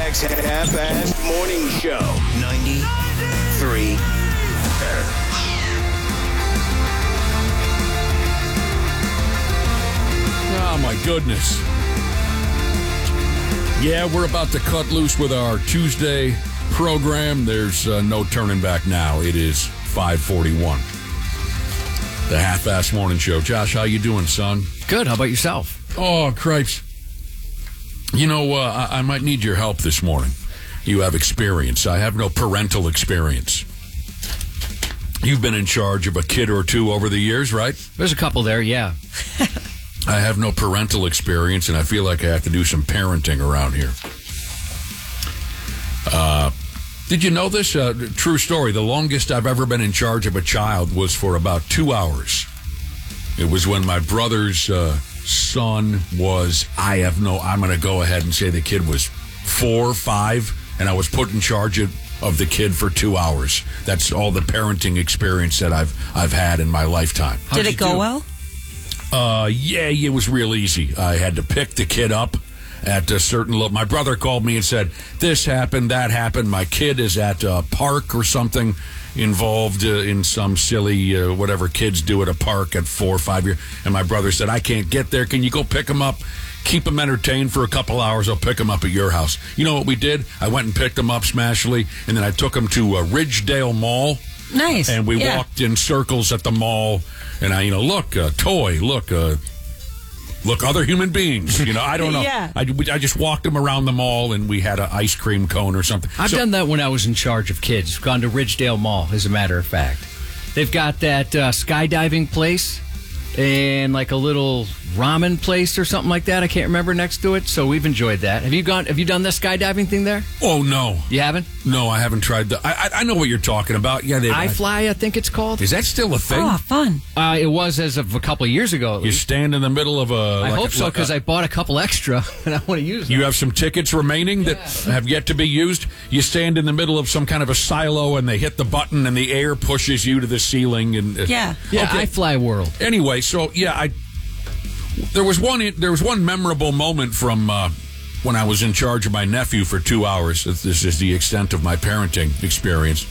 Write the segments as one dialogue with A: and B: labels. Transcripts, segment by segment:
A: Jack's half-assed morning show. 93.
B: Oh, my goodness. Yeah, we're about to cut loose with our Tuesday program. There's no turning back now. It is 5:41. The half-assed morning show. Josh, how you doing, son?
C: Good. How about yourself?
B: Oh, cripes. You know, I might need your help this morning. You have experience. I have no parental experience. You've been in charge of a kid or two over the years, right?
C: There's a couple there, yeah.
B: I have no parental experience, and I feel like I have to do some parenting around here. Did you know this? True story. The longest I've ever been in charge of a child was for about 2 hours. It was when my brother's son was, I'm going to go ahead and say the kid was 4, 5, and I was put in charge of the kid for 2 hours. That's all the parenting experience that I've had in my lifetime.
D: Did it go well?
B: Yeah, it was real easy. I had to pick the kid up at a certain level. My brother called me and said, this happened, that happened. My kid is at a park or something, involved in some silly, whatever kids do at a park at 4 or 5 years. And my brother said, I can't get there. Can you go pick him up? Keep him entertained for a couple hours. I'll pick him up at your house. You know what we did? I went and picked him up, Smashly, and then I took him to Ridgedale Mall.
D: Nice.
B: And we walked in circles at the mall. And I, look, toy, look, other human beings. I don't know.
D: Yeah.
B: I just walked them around the mall, and we had an ice cream cone or something.
C: I've done that when I was in charge of kids. Gone to Ridgedale Mall, as a matter of fact. They've got that skydiving place and like a little ramen place or something like that. I can't remember next to it. So we've enjoyed that. Have you done the skydiving thing there?
B: Oh, no.
C: You haven't?
B: No, I haven't tried that. I know what you're talking about. Yeah,
C: iFly, I think it's called.
B: Is that still a thing?
D: Oh, fun.
C: It was as of a couple of years ago.
B: You stand in the middle of a...
C: I hope so, because I bought a couple extra, and I want to use them.
B: You have some tickets remaining that have yet to be used. You stand in the middle of some kind of a silo, and they hit the button, and the air pushes you to the ceiling. And
D: Yeah.
C: Okay. iFly World.
B: Anyway, so, yeah, there was one memorable moment from when I was in charge of my nephew for 2 hours. This is the extent of my parenting experience.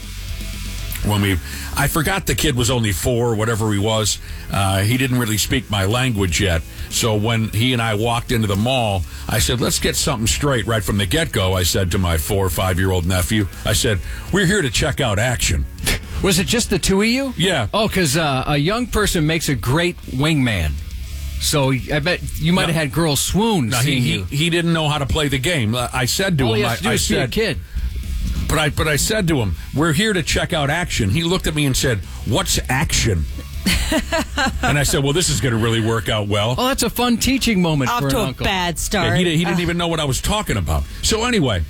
B: I forgot the kid was only 4 or whatever he was. He didn't really speak my language yet. So when he and I walked into the mall, I said, let's get something straight right from the get-go. I said to my 4 or 5-year-old nephew, I said, we're here to check out action.
C: Was it just the two of you?
B: Yeah.
C: Oh, because a young person makes a great wingman. So I bet you might have had girls swoon seeing you.
B: He didn't know how to play the game. I said to him,
C: All you have to do is be a kid.
B: But I said to him, we're here to check out action. He looked at me and said, what's action? And I said, well, this is going to really work out well.
C: Oh, that's a fun teaching moment
D: Off
C: for an
D: to a
C: uncle.
D: bad start.
B: Yeah, he didn't even know what I was talking about. So anyway,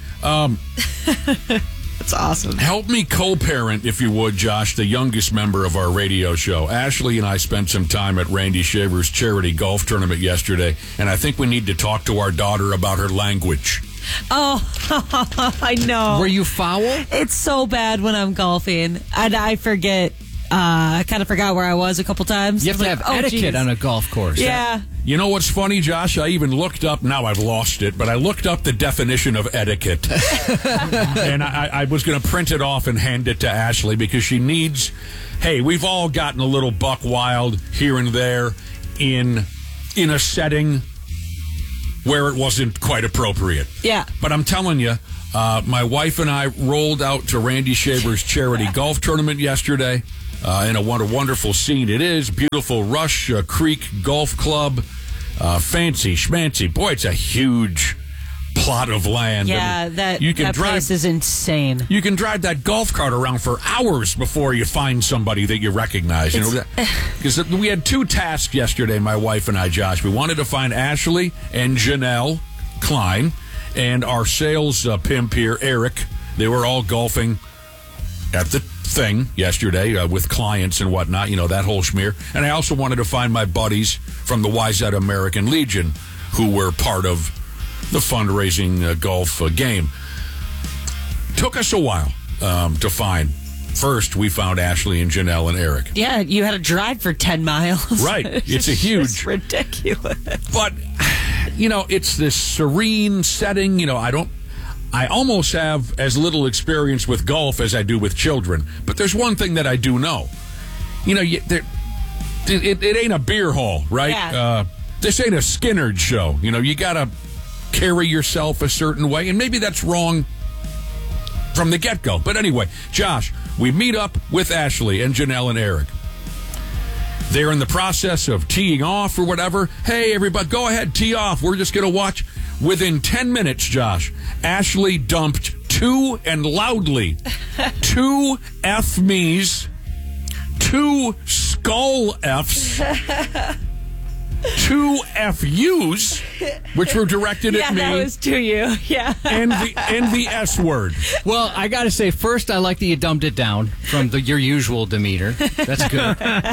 D: That's awesome.
B: help me co-parent, if you would, Josh, the youngest member of our radio show. Ashley and I spent some time at Randy Shaver's charity golf tournament yesterday, and I think we need to talk to our daughter about her language.
D: Oh, I know.
C: Were you foul?
D: It's so bad when I'm golfing, and I forget. I kind of forgot where I was a couple times.
C: You have to have etiquette on a golf course.
D: Yeah.
B: You know what's funny, Josh? I even looked up, now I've lost it, but I looked up the definition of etiquette. And I was going to print it off and hand it to Ashley because she needs, hey, we've all gotten a little buck wild here and there in a setting where it wasn't quite appropriate.
D: Yeah.
B: But I'm telling you, my wife and I rolled out to Randy Shaver's charity golf tournament yesterday. And what a wonderful scene it is. Beautiful Rush Creek Golf Club. Fancy schmancy. Boy, it's a huge plot of land.
D: Yeah, that place is insane.
B: You can drive that golf cart around for hours before you find somebody that you recognize. Because we had 2 tasks yesterday, my wife and I, Josh. We wanted to find Ashley and Janelle Klein and our sales pimp here, Eric. They were all golfing at the thing yesterday with clients and whatnot, that whole schmear. And I also wanted to find my buddies from the YZ American Legion who were part of the fundraising golf game. Took us a while to find. First, we found Ashley and Janelle and Eric.
D: Yeah, you had to drive for 10 miles.
B: Right. It's a huge...
D: It's ridiculous.
B: But, it's this serene setting. I almost have as little experience with golf as I do with children. But there's one thing that I do know. You know, it ain't a beer hall, right?
D: Yeah.
B: This ain't a Skinnerd show. You know, you got to carry yourself a certain way. And maybe that's wrong from the get-go. But anyway, Josh, we meet up with Ashley and Janelle and Eric. They're in the process of teeing off or whatever. Hey, everybody, go ahead, tee off. We're just going to watch. Within 10 minutes, Josh, Ashley dumped two F-me's, two skull F's, two F-U's, which were directed at me.
D: Yeah, that was to you. Yeah.
B: And the S word.
C: Well, I got to say, first, I like that you dumbed it down from your usual demeanor. That's good.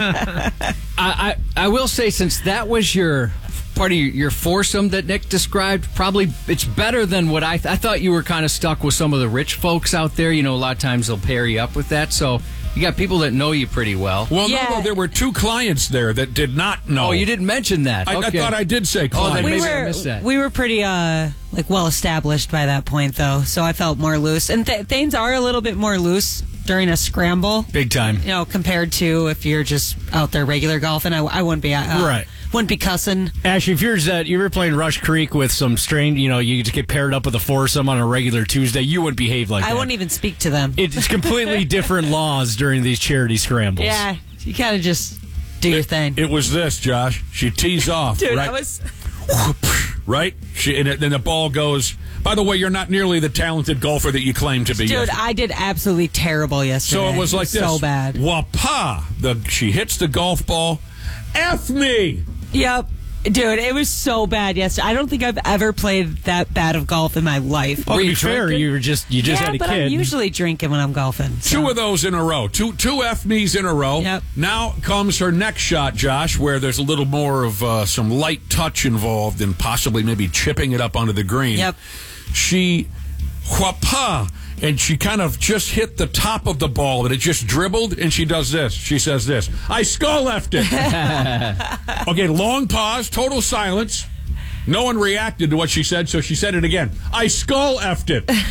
C: I will say, since that was your part of your foursome that Nick described, probably it's better than what I thought. You were kind of stuck with some of the rich folks out there. You know, a lot of times they'll pair you up with that. So you got people that know you pretty well.
B: Well,
D: Yeah.
B: no, there were two clients there that did not know.
C: Oh, you didn't mention that.
B: I
C: Okay.
B: thought I did say clients.
C: then
D: We
C: maybe I missed
D: were
C: that.
D: we were pretty well established by that point though, so I felt more loose. And things are a little bit more loose during a scramble,
E: Big time.
D: you know, compared to if you're just out there regular golfing. I wouldn't be
E: Right.
D: Wouldn't be cussing.
E: Ashley, if you were playing Rush Creek with some strange, you just get paired up with a foursome on a regular Tuesday, you wouldn't behave like that.
D: I wouldn't even speak to them.
E: It's completely different laws during these charity scrambles.
D: Yeah, you kind of just do your thing.
B: It was this, Josh. She tees off,
D: Dude,
B: right?
D: I was.
B: Right? And the ball goes. By the way, you're not nearly the talented golfer that you claim to be.
D: Dude,
B: yet.
D: I did absolutely terrible yesterday.
B: So it was like this.
D: So bad.
B: Wapa! She hits the golf ball. F me!
D: Yep. Dude, it was so bad yesterday. I don't think I've ever played that bad of golf in my life.
E: Well, to be fair, you just had a
D: but
E: kid.
D: I'm usually drinking when I'm golfing. so.
B: Two of those in a row. Two F me's in a row.
D: Yep.
B: Now comes her next shot, Josh, where there's a little more of some light touch involved and possibly maybe chipping it up onto the green.
D: Yep.
B: She whapa, and she kind of just hit the top of the ball and it just dribbled, and she does this. She says this. I skull-left it. Okay, long pause, total silence. No one reacted to what she said, so she said it again. I skull-effed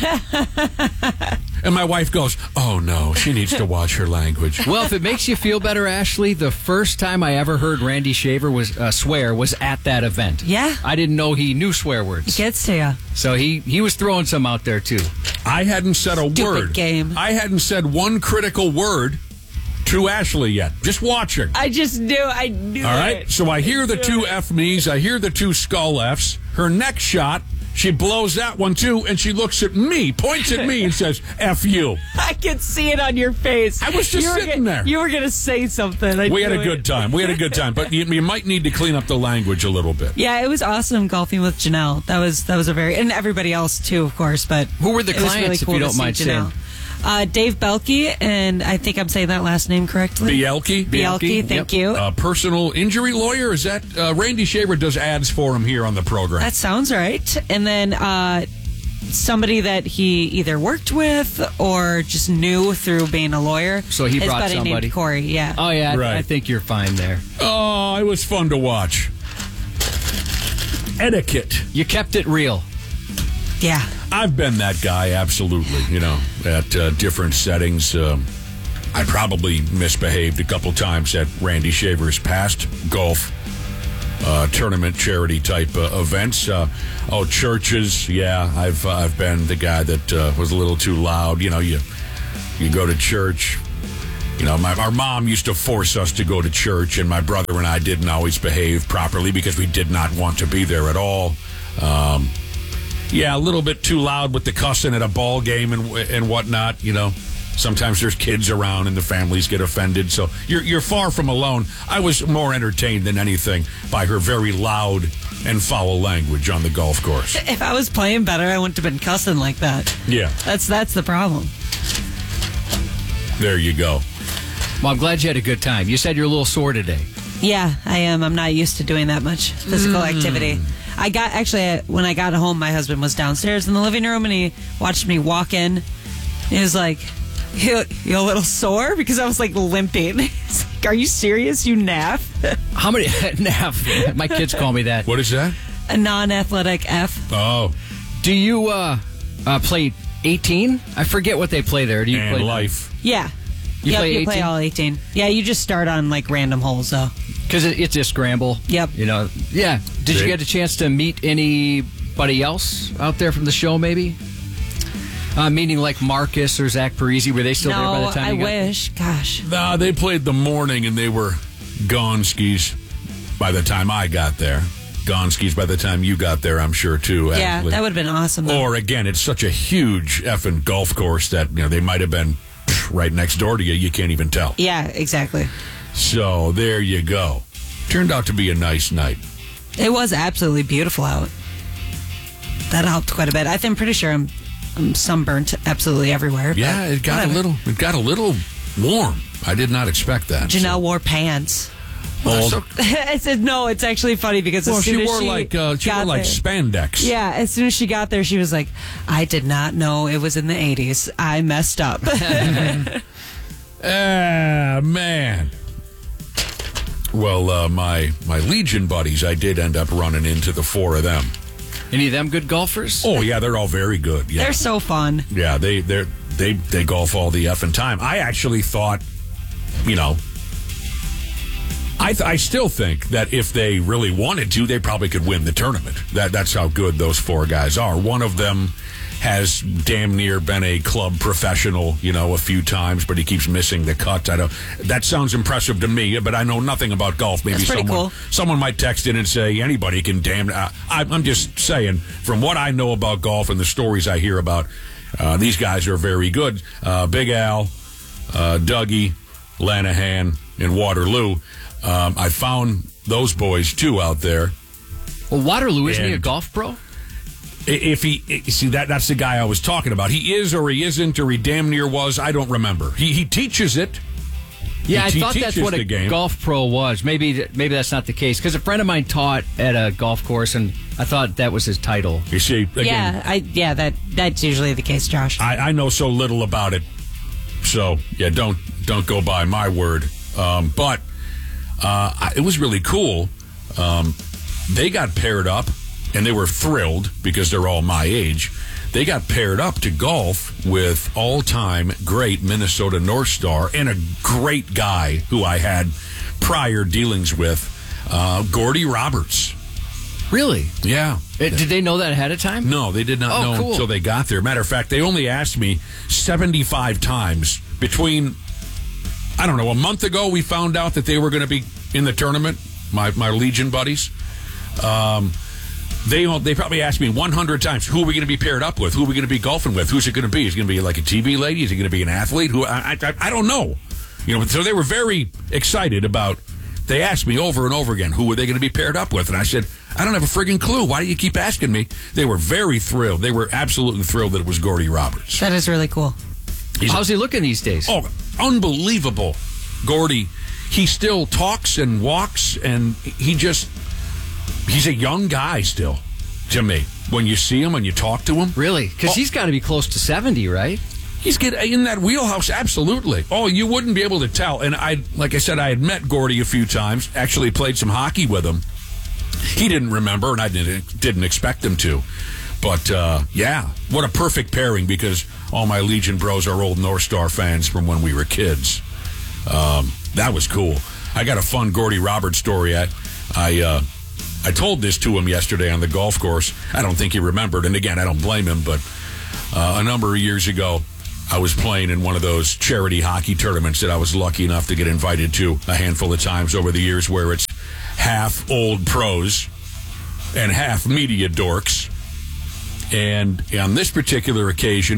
B: it. And my wife goes, oh, no, she needs to watch her language.
C: Well, if it makes you feel better, Ashley, the first time I ever heard Randy Shaver swear was at that event.
D: Yeah.
C: I didn't know he knew swear words.
D: Gets to you.
C: So he was throwing some out there, too.
B: I hadn't said a
D: Stupid
B: word.
D: game.
B: I hadn't said one critical word to Ashley yet. Just watching.
D: I just knew. I knew.
B: All right.
D: it.
B: So I hear the two F me's. I hear the two skull F's. Her next shot, she blows that one too, and she looks at me, points at me, and says, F you.
D: I could see it on your face.
B: I was just sitting there.
D: You were going to say something.
B: We had a good time. But you might need to clean up the language a little bit.
D: Yeah, it was awesome golfing with Janelle. That was a very, and everybody else too, of course. But
C: Who were the
D: it was
C: clients,
D: really
C: if
D: cool
C: you
D: to
C: don't
D: see
C: mind
D: Janelle. Dave Belke, and I think I'm saying that last name correctly.
B: Bielke.
D: Bielke, thank you.
B: Personal injury lawyer. Is that Randy Shaver does ads for him here on the program?
D: That sounds right. And then somebody that he either worked with or just knew through being a lawyer.
C: So he
D: His
C: brought
D: buddy
C: somebody.
D: named Corey. Yeah.
C: Oh, yeah,
B: Right.
C: I think you're fine there.
B: Oh, it was fun to watch. Etiquette.
C: You kept it real.
D: Yeah.
B: I've been that guy, absolutely. At different settings. I probably misbehaved a couple times at Randy Shaver's past golf tournament charity type events. Churches. Yeah, I've been the guy that was a little too loud. You go to church. Our mom used to force us to go to church, and my brother and I didn't always behave properly because we did not want to be there at all. A little bit too loud with the cussing at a ball game and whatnot. Sometimes there's kids around and the families get offended. So you're far from alone. I was more entertained than anything by her very loud and foul language on the golf course.
D: If I was playing better, I wouldn't have been cussing like that.
B: Yeah,
D: That's the problem.
B: there you go.
C: Well, I'm glad you had a good time. You said you're a little sore today.
D: Yeah, I am. I'm not used to doing that much physical activity. When I got home, my husband was downstairs in the living room and he watched me walk in. He was like, you a little sore? Because I was like limping. He's like, are you serious, you naff?
C: How many? Naff. My kids call me that.
B: What is that?
D: A non-athletic F.
B: Oh,
C: Do you Play 18? I forget what they play there. Do you
B: And
C: play
B: life.
D: Yeah.
C: You
D: Yep,
C: play
D: you play
C: 18?
D: all 18. Yeah, you just start on like random holes though.
C: Because it's a scramble.
D: Yep.
C: You know. Yeah. Did you get a chance to meet anybody else out there from the show? Maybe. Meaning like Marcus or Zach Parisi. Were they still there by the time
D: I
C: you got
D: wish. Gosh.
B: Nah, they played the morning and they were Gonskis by the time I got there. Gonskis by the time you got there, I'm sure too.
D: Yeah,
B: Ashley.
D: that would have been awesome. Though.
B: Or again, it's such a huge effing golf course that they might have been right next door to you. You can't even tell.
D: Yeah, exactly.
B: So there you go. Turned out to be a nice night.
D: It was absolutely beautiful out. That helped quite a bit. I'm pretty sure I'm sunburnt absolutely everywhere.
B: Yeah, it got a little warm. I did not expect that.
D: Janelle wore pants.
B: Well,
D: I said no. It's actually funny because as soon
B: she
D: as
B: wore
D: she
B: like
D: got there,
B: spandex.
D: Yeah, as soon as she got there, she was like, "I did not know it was in the '80s. I messed up."
B: Ah, man. Well, my Legion buddies, I did end up running into the four of them.
C: Any of them good golfers?
B: Oh yeah, they're all very good. Yeah,
D: They're so fun.
B: yeah, they golf all the effing time. I actually thought, I still think that if they really wanted to, they probably could win the tournament. That's how good those four guys are. One of them has damn near been a club professional, a few times, but he keeps missing the cut. That sounds impressive to me, but I know nothing about golf. Maybe
D: That's pretty cool.
B: Someone might text in and say anybody can I'm just saying, from what I know about golf and the stories I hear about, these guys are very good. Big Al, Dougie, Lanahan, and Waterloo. I found those boys too out there.
C: Well, Waterloo, isn't he a
B: And-
C: golf pro?
B: If that's the guy I was talking about. He is or he isn't or he damn near was. I don't remember. He teaches it.
C: Yeah,
B: He
C: I thought that's
B: teaches
C: what
B: the
C: a
B: game.
C: golf pro was. Maybe that's not the case. Because a friend of mine taught at a golf course, and I thought that was his title.
B: You see, again,
D: That's usually the case, Josh.
B: I know so little about it. So yeah, don't go by my word. But it was really cool. They got paired up, and they were thrilled because they're all my age. They got paired up to golf with all-time great Minnesota North Star and a great guy who I had prior dealings with, Gordy Roberts.
C: Really?
B: Yeah.
C: Did they know that ahead of time?
B: No, they did not know
C: cool.
B: until they got there. Matter of fact, they only asked me 75 times between, I don't know, a month ago we found out that they were going to be in the tournament, my Legion buddies. They probably asked me 100 times, who are we going to be paired up with? Who are we going to be golfing with? Who's it going to be? Is it going to be like a TV lady? Is it going to be an athlete? Who I don't know. So they were very excited about. They asked me over and over again, who were they going to be paired up with? And I said, I don't have a friggin' clue. Why do you keep asking me? They were very thrilled. They were absolutely thrilled that it was Gordy Roberts.
D: That is really cool.
C: How's he looking these days?
B: Oh, unbelievable. Gordy, he still talks and walks, and he's a young guy still, to me. When you see him, when you talk to him.
C: Really? Because he's got to be close to 70, right?
B: He's getting in that wheelhouse, absolutely. Oh, you wouldn't be able to tell. And like I said, I had met Gordy a few times, actually played some hockey with him. He didn't remember, and I didn't expect him to. But, yeah, what a perfect pairing, because all my Legion bros are old North Star fans from when we were kids. That was cool. I got a fun Gordy Roberts story. I told this to him yesterday on the golf course. I don't think he remembered, and again, I don't blame him, but a number of years ago, I was playing in one of those charity hockey tournaments that I was lucky enough to get invited to a handful of times over the years, where it's half old pros and half media dorks. And on this particular occasion,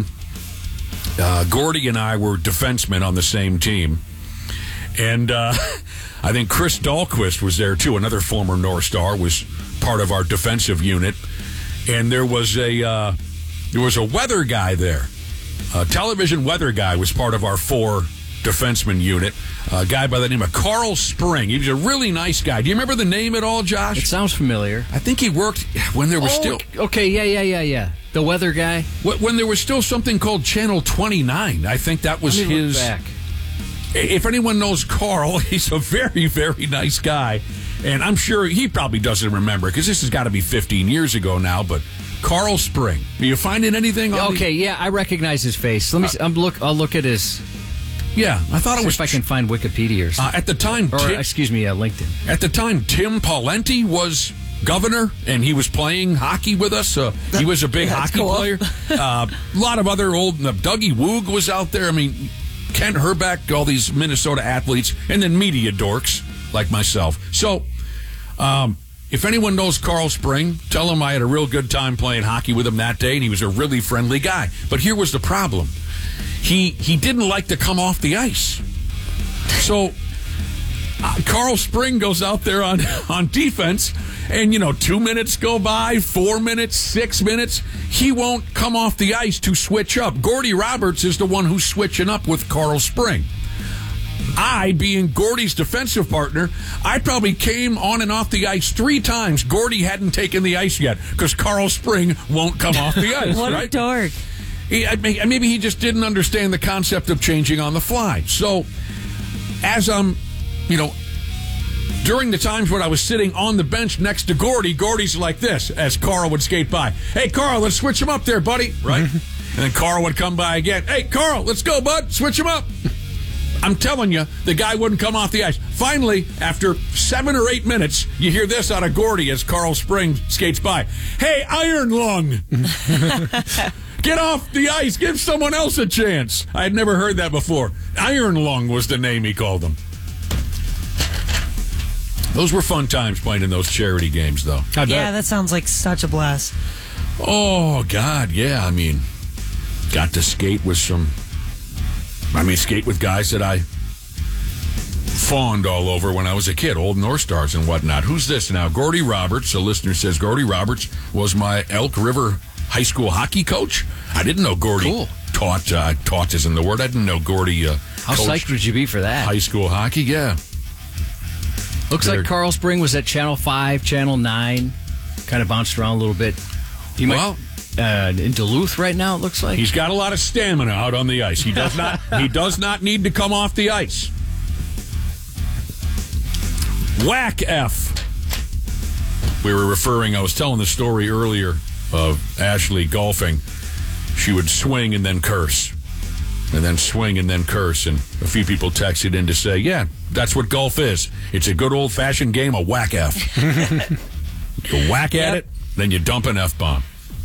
B: Gordy and I were defensemen on the same team. And I think Chris Dahlquist was there, too. Another former North Star was part of our defensive unit. And there was a weather guy there. A television weather guy was part of our four defenseman unit. A guy by the name of Carl Spring. He was a really nice guy. Do you remember the name at all, Josh?
C: It sounds familiar.
B: I think he worked when there was still...
C: Okay, yeah. The weather guy.
B: When there was still something called Channel 29. I think that was
C: Let me
B: his...
C: look back.
B: If anyone knows Carl, he's a very, very nice guy. And I'm sure he probably doesn't remember, because this has got to be 15 years ago now, but Carl Spring. Are you finding anything? On
C: Okay, yeah, I recognize his face. Let me. I'll look at his.
B: Yeah, I thought it was.
C: If I can find Wikipedia or something.
B: At the time,
C: LinkedIn.
B: At the time, Tim Pawlenty was governor, and he was playing hockey with us. He was a big hockey player. A lot of other old. Dougie Woog was out there. I mean, Kent Herbeck, all these Minnesota athletes, and then media dorks like myself. So, if anyone knows Carl Spring, tell him I had a real good time playing hockey with him that day, and he was a really friendly guy. But here was the problem. He didn't like to come off the ice. So Carl Spring goes out there on defense, and, 2 minutes go by, 4 minutes, 6 minutes. He won't come off the ice to switch up. Gordy Roberts is the one who's switching up with Carl Spring. I, being Gordy's defensive partner, I probably came on and off the ice 3 times. Gordy hadn't taken the ice yet because Carl Spring won't come off the ice.
D: What
B: right?
D: a dork.
B: Maybe he just didn't understand the concept of changing on the fly. So, as during the times when I was sitting on the bench next to Gordy, Gordy's like this as Carl would skate by. Hey, Carl, let's switch him up there, buddy. Right? And then Carl would come by again. Hey, Carl, let's go, bud. Switch him up. I'm telling you, the guy wouldn't come off the ice. Finally, after 7 or 8 minutes, you hear this out of Gordy as Carl Spring skates by. Hey, Iron Lung, get off the ice. Give someone else a chance. I had never heard that before. Iron Lung was the name he called him. Those were fun times playing in those charity games, though.
D: Yeah, that sounds like such a blast.
B: Oh, God, yeah. I mean, got to skate with skate with guys that I fawned all over when I was a kid, old North Stars and whatnot. Who's this now? Gordy Roberts. A listener says Gordy Roberts was my Elk River high school hockey coach. I didn't know Gordy taught isn't the word. I didn't know Gordy
C: How psyched would you be for that?
B: High school hockey, yeah.
C: Looks like Carl Spring was at Channel 5, Channel 9, kind of bounced around a little bit. In Duluth right now, it looks like.
B: He's got a lot of stamina out on the ice. He does not he does not need to come off the ice. Whack F. I was telling the story earlier of Ashley golfing. She would swing and then curse. And then swing and then curse. And a few people texted in to say, yeah, that's what golf is. It's a good old-fashioned game of whack F. You whack at it, then you dump an F-bomb.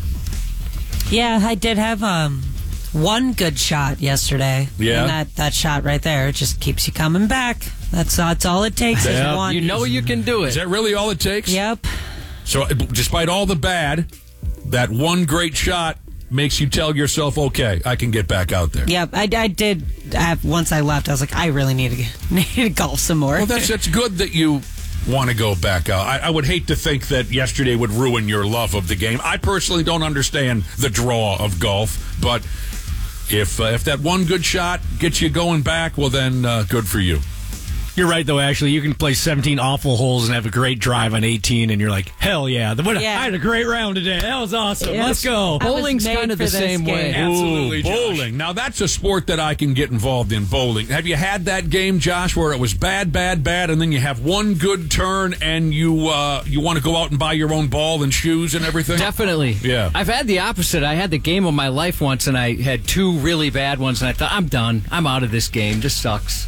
D: Yeah, I did have one good shot yesterday.
B: Yeah.
D: And that shot right there, it just keeps you coming back. That's all it takes is one.
C: You know you can do it.
B: Is that really all it takes?
D: Yep.
B: So despite all the bad, that one great shot makes you tell yourself, okay, I can get back out there.
D: Yep, I did. Once I left, I was like, I really need to golf some more.
B: Well, that's good that you want to go back out. I would hate to think that yesterday would ruin your love of the game. I personally don't understand the draw of golf, but if that one good shot gets you going back, well then, good for you.
E: You're right, though, Ashley. You can play 17 awful holes and have a great drive on 18, and you're like, hell yeah. I had a great round today. That was awesome.
D: Yes.
E: Let's go.
C: Bowling's kind of the same way.
E: Absolutely,
B: Ooh, bowling. Now, that's a sport that I can get involved in, bowling. Have you had that game, Josh, where it was bad, and then you have one good turn and you want to go out and buy your own ball and shoes and everything?
C: Definitely.
B: Yeah.
C: I've had the opposite. I had the game of my life once, and I had 2 really bad ones, and I thought, I'm done. I'm out of this game. This sucks.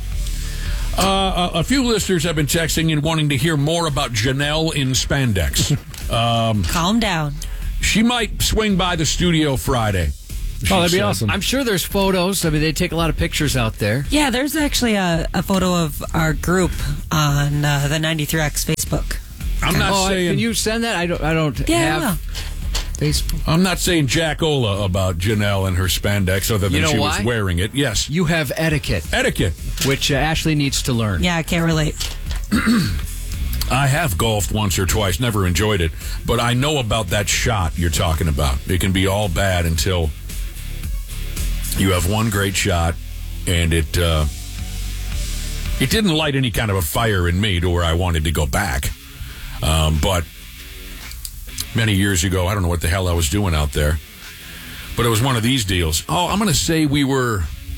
B: A few listeners have been texting and wanting to hear more about Janelle in spandex.
D: Calm down.
B: She might swing by the studio Friday.
E: Oh, that'd be awesome.
C: I'm sure there's photos. I mean, they take a lot of pictures out there.
D: Yeah, there's actually a photo of our group on the 93X Facebook.
B: I'm not saying.
C: Can you send that? I don't have Facebook.
B: I'm not saying Jack Ola about Janelle and her spandex, other than she was wearing it. Yes,
C: you have etiquette, which Ashley needs to learn.
D: Yeah, I can't relate.
B: I have golfed once or twice, never enjoyed it, but I know about that shot you're talking about. It can be all bad until you have one great shot, and it didn't light any kind of a fire in me to where I wanted to go back. But many years ago, I don't know what the hell I was doing out there, but it was one of these deals. Oh, I'm going to say we were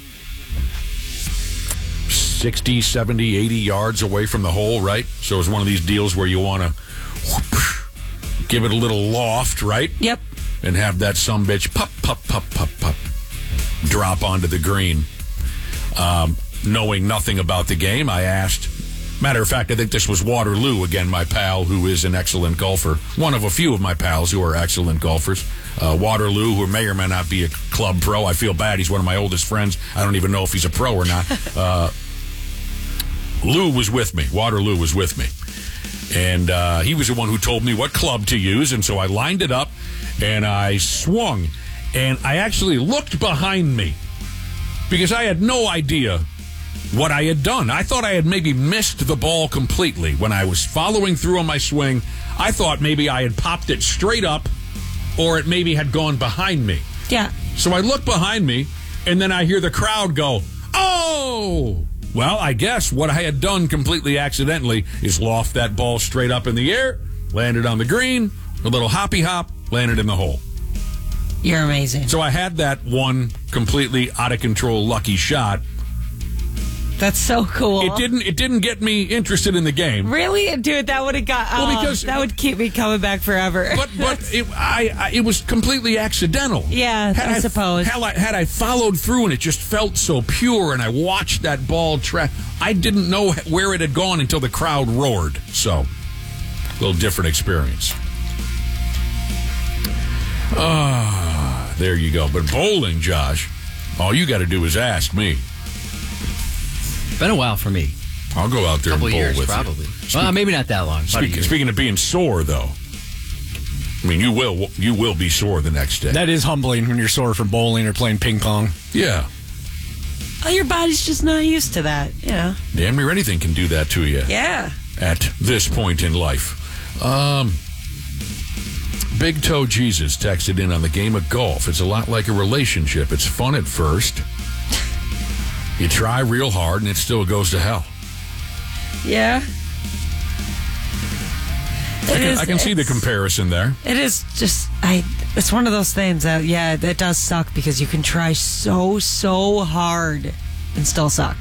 B: 60, 70, 80 yards away from the hole, right? So it was one of these deals where you want to give it a little loft, right?
D: Yep.
B: and have that sumbitch pop, pop, pop, pop, pop, drop onto the green. Knowing nothing about the game, I asked. Matter of fact, I think this was Waterloo, again, my pal, who is an excellent golfer. One of a few of my pals who are excellent golfers. Waterloo, who may or may not be a club pro. I feel bad. He's one of my oldest friends. I don't even know if he's a pro or not. Lou was with me. Waterloo was with me. And he was the one who told me what club to use. And so I lined it up, and I swung. And I actually looked behind me because I had no idea what I had done. I thought I had maybe missed the ball completely. When I was following through on my swing, I thought maybe I had popped it straight up, or it maybe had gone behind me.
D: Yeah.
B: So I look behind me, and then I hear the crowd go, "Oh!" Well, I guess what I had done completely accidentally is loft that ball straight up in the air, landed on the green, a little hoppy hop, landed in the hole.
D: You're amazing.
B: So I had that one completely out of control lucky shot.
D: That's so cool.
B: It didn't get me interested in the game.
D: Really, dude? That would have got. Because that would keep me coming back forever.
B: But it was completely accidental.
D: Yeah, I suppose.
B: Had I followed through and it just felt so pure, and I watched that ball track, I didn't know where it had gone until the crowd roared. So, a little different experience. There you go. But bowling, Josh, all you got to do is ask me.
C: Been a while for me.
B: I'll go out there and bowl
C: years,
B: with
C: probably.
B: you.
C: Well, maybe not that long.
B: Speaking of being sore, though, I mean, you will be sore the next day.
E: That is humbling when you're sore from bowling or playing ping pong.
B: Yeah.
D: Oh, your body's just not used to that. Yeah.
B: Damn near anything can do that to you.
D: Yeah.
B: At this point in life. Big Toe Jesus texted in on the game of golf. It's a lot like a relationship. It's fun at first. You try real hard, and it still goes to hell.
D: Yeah.
B: I can see the comparison there.
D: It is just, it's one of those things that, yeah, it does suck because you can try so hard and still suck.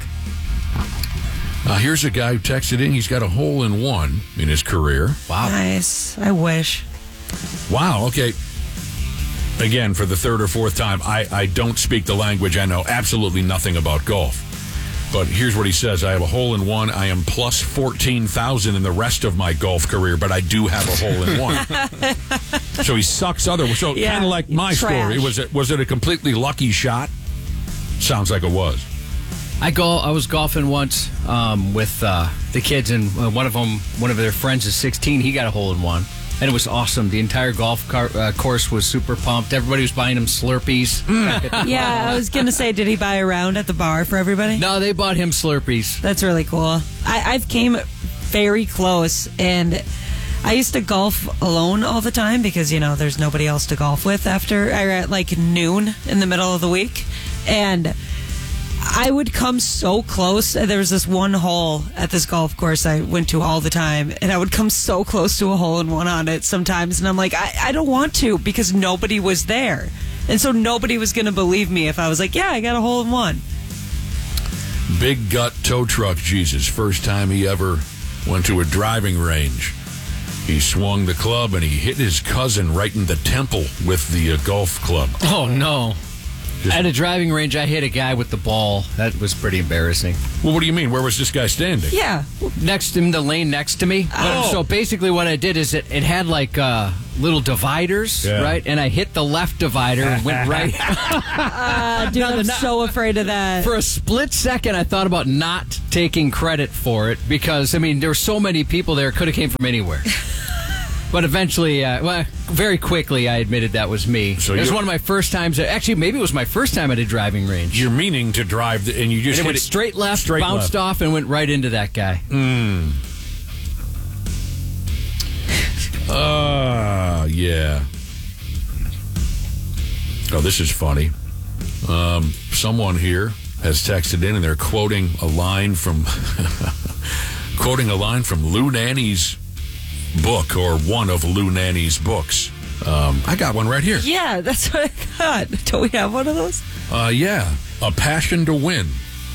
B: Here's a guy who texted in. He's got a hole-in-one in his career.
C: Wow.
D: Nice. I wish.
B: Wow, okay. Again, for the third or fourth time, I don't speak the language. I know absolutely nothing about golf. But here's what he says. I have a hole-in-one. I am plus 14,000 in the rest of my golf career, but I do have a hole-in-one. So he sucks other. So
D: Yeah,
B: kind of like my
D: trash.
B: story. Was it a completely lucky shot? Sounds like it was.
C: I was golfing once with the kids, and one of their friends is 16. He got a hole-in-one. And it was awesome. The entire golf course was super pumped. Everybody was buying him Slurpees.
D: Yeah, I was going to say, did he buy a round at the bar for everybody?
C: No, they bought him Slurpees.
D: That's really cool. I've came very close, and I used to golf alone all the time because, there's nobody else to golf with after at like noon in the middle of the week. And I would come so close. There was this one hole at this golf course I went to all the time, and I would come so close to a hole-in-one on it sometimes, and I'm like, I don't want to because nobody was there. And so nobody was going to believe me if I was like, yeah, I got a hole-in-one.
B: Big gut tow truck Jesus. First time he ever went to a driving range. He swung the club, and he hit his cousin right in the temple with the golf club.
E: Oh, no.
C: At a driving range, I hit a guy with the ball. That was pretty embarrassing.
B: Well, what do you mean? Where was this guy standing?
D: Yeah.
C: Next to him, the lane next to me.
B: Oh.
C: So basically what I did is it had like little dividers,
B: Yeah.
C: right? And I hit the left divider and went right.
D: Dude, I'm so afraid of that.
C: For a split second, I thought about not taking credit for it because, there were so many people there. It could have came from anywhere. But eventually, very quickly, I admitted that was me.
B: So
C: it was
B: you-
C: one of my first times. Actually, maybe it was my first time at a driving range.
B: You're meaning to drive, and you just
C: And it
B: hit
C: went
B: it
C: straight left,
B: straight
C: bounced
B: left.
C: off, and went right into that guy.
B: Yeah. Oh, this is funny. Someone here has texted in, and they're quoting a line from Lou Nanny's book, or one of Lou Nanny's books. I got one right here.
D: Yeah, that's what I thought. Don't we have one of those?
B: Yeah. A Passion to Win.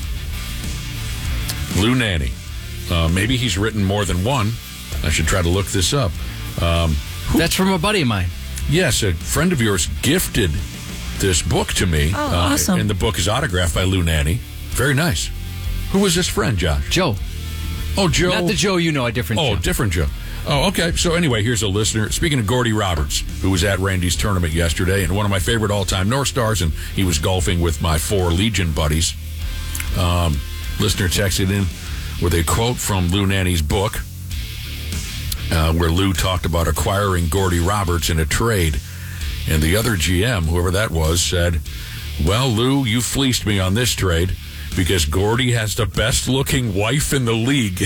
B: Lou Nanny. Maybe he's written more than one. I should try to look this up.
C: That's from a buddy of mine.
B: Yes, a friend of yours gifted this book to me.
D: Oh, awesome.
B: And the book is autographed by Lou Nanne. Very nice. Who was this friend, Josh?
C: Joe.
B: Oh, Joe.
C: Not the Joe you know, a different Joe.
B: Oh, different Joe. Oh, okay. So anyway, here's a listener. Speaking of Gordy Roberts, who was at Randy's tournament yesterday and one of my favorite all-time North Stars, and he was golfing with my 4 Legion buddies. Listener texted in with a quote from Lou Nanne's book, where Lou talked about acquiring Gordy Roberts in a trade. And the other GM, whoever that was, said, well, Lou, you fleeced me on this trade because Gordy has the best-looking wife in the league.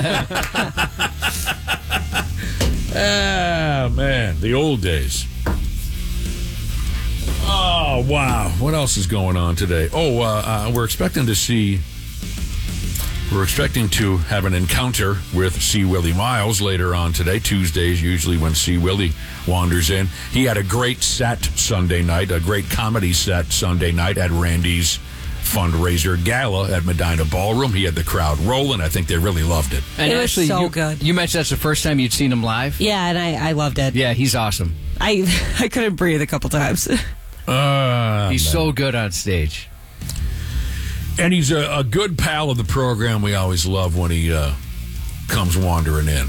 B: Ah, man, the old days. Oh, wow. What else is going on today? Oh, we're expecting to have an encounter with C. Willie Miles later on today. Tuesdays usually when C. Willie wanders in. He had a great set Sunday night, a great comedy set Sunday night at Randy's fundraiser gala at Medina Ballroom. He had the crowd rolling. I think they really loved it.
C: And
D: it was
C: actually,
D: so good.
C: You mentioned that's the first time you'd seen him live?
D: Yeah, and I loved it.
C: Yeah, he's awesome.
D: I couldn't breathe a couple times.
C: He's so good on stage.
B: And he's a good pal of the program. We always love when he comes wandering in.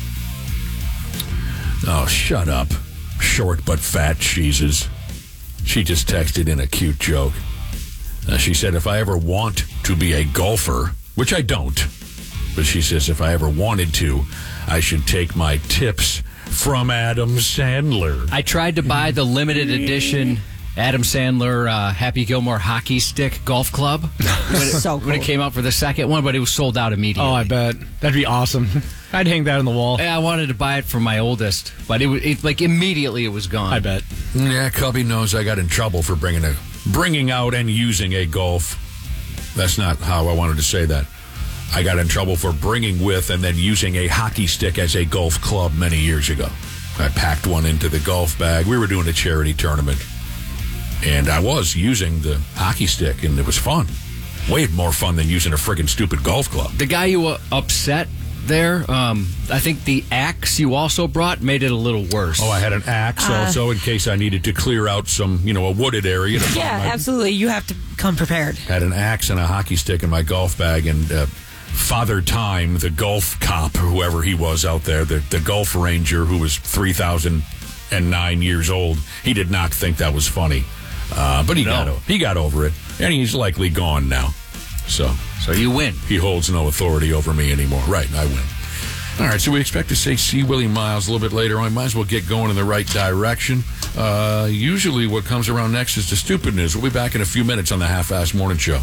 B: Oh, shut up. Short but fat cheeses. She just texted in a cute joke. She said, if I ever want to be a golfer, which I don't, but she says if I ever wanted to, I should take my tips from Adam Sandler.
C: I tried to buy the limited edition Adam Sandler Happy Gilmore hockey stick golf club when it came out for the second one, but it was sold out immediately.
E: Oh, I bet. That'd be awesome. I'd hang that on the wall.
C: Yeah, I wanted to buy it for my oldest, but it like immediately it was gone.
E: I bet.
B: Yeah, Cubby knows I got in trouble for bringing out and using a golf. That's not how I wanted to say that. I got in trouble for bringing with and then using a hockey stick as a golf club many years ago. I packed one into the golf bag. We were doing a charity tournament, and I was using the hockey stick, and it was fun. Way more fun than using a friggin' stupid golf club.
C: The guy you upset there, I think the axe you also brought made it a little worse.
B: Oh, I had an axe also in case I needed to clear out some, a wooded area.
D: Yeah, absolutely. You have to come prepared.
B: Had an axe and a hockey stick in my golf bag, and Father Time, the golf cop, whoever he was out there, the golf ranger who was 3,009 years old, he did not think that was funny. But he got over it, and he's likely gone now. So
C: you win.
B: He holds no authority over me anymore. Right, I win. All right, so we expect to see C. Willie Miles a little bit later on. Might as well get going in the right direction. Usually what comes around next is the stupid news. We'll be back in a few minutes on the Half-Assed Morning Show.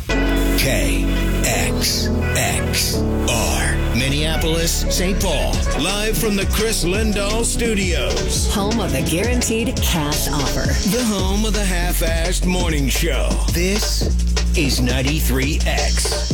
A: KXXR, Minneapolis, St. Paul. Live from the Chris Lindahl Studios.
F: Home of the guaranteed cash offer.
A: The home of the Half-Assed Morning Show. This is 93X.